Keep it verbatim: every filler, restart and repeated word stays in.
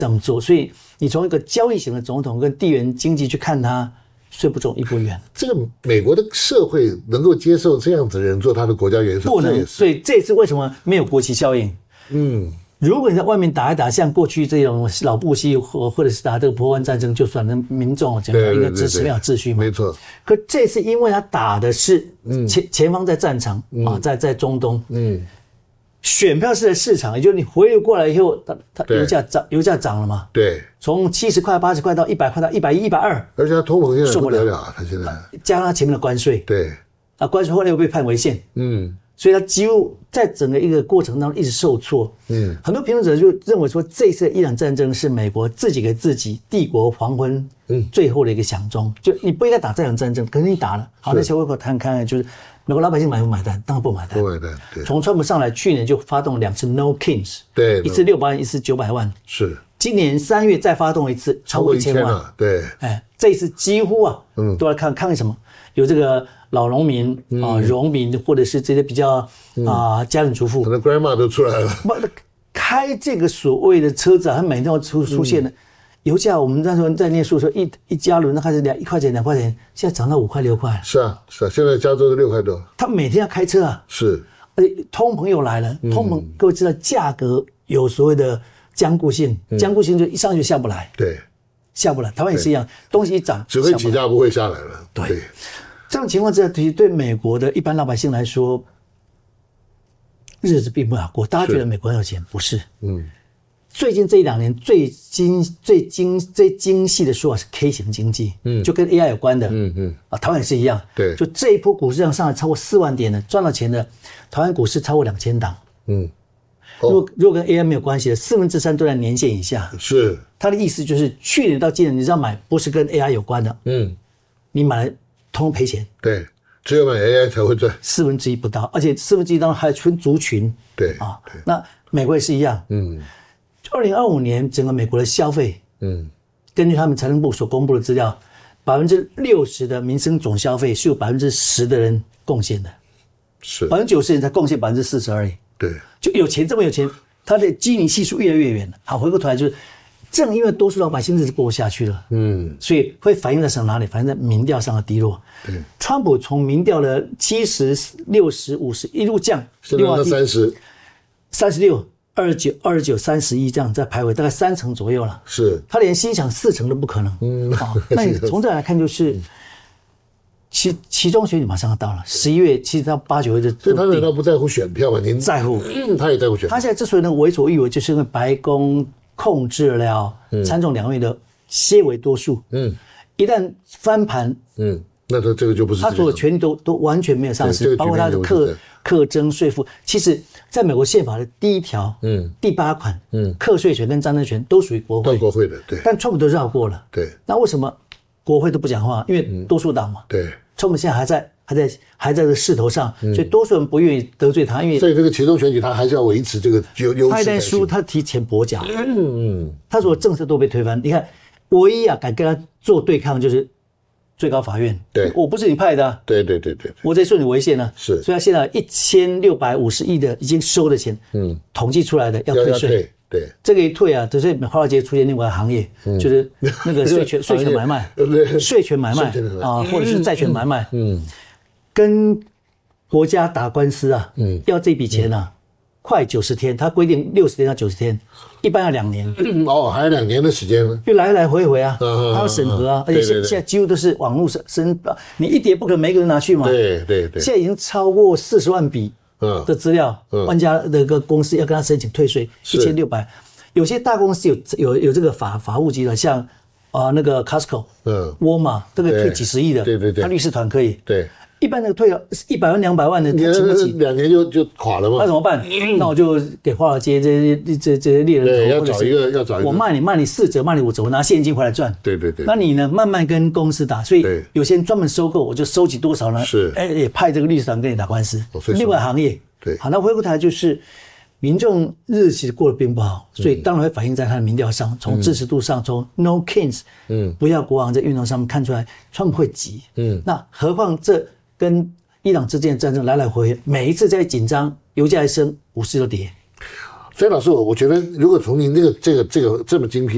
这么做，所以你从一个交易型的总统跟地缘经济去看他，虽不中亦不远。 这个美国的社会能够接受这样子的人做他的国家元首， 不能。所以这次为什么没有国旗效应？嗯。如果你在外面打一打，像过去这种老布希或或者是打这个波湾战争，就算那民众讲应该支持没有秩序嘛， 没错。 可这次因为他打的是前、嗯、前方在战场、嗯、啊，在在中东，嗯，选票是在市场，也就是你回流过来以后，它它油价涨，油价涨了嘛， 对， 从七十块、八十块到一百块到一百一、一百二， 而且它通膨现在不得了啊，它现在加上它前面的关税， 对， 啊，关税后来又被判违宪， 嗯。 所以它几乎在整个一个过程当中一直受挫。嗯，很多评论者就认为说，这次的伊朗战争是美国自己给自己帝国黄昏最后的一个响钟。就你不应该打这场战争，可是你打了。好，那小微口谈看看，就是美国老百姓买不买单？当然不买单。 不买单。对。 从川普上来，去年就发动两次 No Kings， 对， 一次六百万，一次九百万。 是。今年三月再发动一次，超过一千万。 对。 哎，这一次几乎啊，嗯，都来看看什么？有这个。老农民啊、呃，农民或者是这些比较啊、呃、家庭主妇， 可能 grandma 都出来了。 不，开这个所谓的车子啊，它每天都出出现的、嗯、油价，我们那时候在念书的时候，一一加仑那开始两一块钱两块钱，现在涨到五块六块。 是啊，是啊，现在加州是六块多。 他每天要开车啊， 是， 而且通膨又来了，通膨、嗯、各位知道价格有所谓的僵固性，僵固性就一上去下不来， 对， 下不来。台湾也是一样，东西一涨， 只会起价不会下来了， 对。对这种情况之下，其实对美国的一般老百姓来说，日子并不好过。大家觉得美国很有钱，不是？嗯，最近这一两年最精、最精、最精细的说法是 K 型经济，嗯，就跟 A I 有关的，嗯嗯，啊，台湾也是一样， 对， 就这一波股市上上来超过四万点的，赚到钱的，台湾股市超过两千档，嗯，哦、如果如果跟 A I 没有关系的，四分之三都在年线以下， 是， 他的意思就是去年到今年，你只要买不是跟 A I 有关的，嗯，你买了。通通赔钱， 对，只有买 A I 才会赚， 四分之一不到，而且四分之一当中还分族群， 对啊，那美国也是一样，嗯，二零二五年整个美国的消费，嗯，根据他们财政部所公布的资料，百分之六十的民生总消费是有百分之十的人贡献的， 是百分之九十人才贡献百分之四十而已， 对， 就有钱这么有钱，他的基尼系数越来越远了。好，回过头来就是。正因为多数老百姓日子过不下去了，嗯，所以会反映在什么哪里？反映在民调上的低落。对，川普从民调的七十、六十、五十一路降， 六到三十、 三十六、二十九、二十九、三十一这样在徘徊，大概三成左右了。 是，他连心想四成都不可能。嗯，好、哦，那你从这来看就是。期期中选举马上要到了，十一月其实到八九月的， 所以他难道不在乎选票吗？您在乎， 嗯，他也在乎选票。 他现在之所以能为所欲为，就是因为白宫控制了参众两院的些微多数。嗯，一旦翻盘，嗯， 那他这个就不是他所有权利都都完全没有丧失，这个、包括他的课课征税负。其实，在美国宪法的第一条，嗯，第八款，嗯，课税权跟战争权都属于国会， 都国会的，对。 但川普都绕过了， 对。 那为什么国会都不讲话？因为多数党嘛， 对。 川普现在还在还在还在这个势头上，所以多数人不愿意得罪他，因为所以这个期中选举他还是要维持这个优优势。 他一旦输，他提前跛脚，嗯嗯，他所有政策都被推翻。你看，唯一啊敢跟他做对抗就是最高法院， 对， 我不是你派的、啊， 对对对对， 我在顺你违宪呢， 是， 所以他现在一千六百五十亿的已经收的钱，嗯，统计出来的要退税。 对，这个一退啊，就是华尔街出现另外一个行业，嗯、就是那个税权税权买卖，税权买卖啊，或者是债权买卖，嗯，跟国家打官司啊，嗯，要这笔钱啊，嗯、快九十天，他规定六十天到九十天，一般要两年， 嗯。哦，还有两年的时间呢， 就来来回回啊，他要审核啊，而且现现在几乎都是网络申，你一叠不可能每个人拿去嘛， 对对对， 现在已经超过四十万笔。的资料，嗯、万家的一个公司要跟他申请退税一千六百，有些大公司有有有这个法法务集团，像啊、呃、那个 Costco， 嗯，沃尔玛这个退几十亿的， 对对对， 他律师团可以， 对， 一般的退了一百万两百万的，他请不起， 两年就就垮了嘛， 那怎么办？嗯、那我就给华尔街这些这这些猎人头， 对，要找一个要找一个， 我卖你卖你四折，卖你五折，我拿现金回来赚， 对对对， 那你呢慢慢跟公司打，所以有些人专门收购，我就收集多少呢？ 是， 哎也派这个律师团跟你打官司，哦、另外行业。 对， 好，那回过头来就是民众日子其实过得并不好，所以当然会反映在他的民调上，从支持度上，从 No Kings， 嗯，不要国王在运动上面看出来，川普会急，嗯，那何况这跟伊朗之间的战争来来回回，每一次在紧张，油价一升，股市就跌。 所以老师，我我觉得如果从您这个这个这个这么精辟。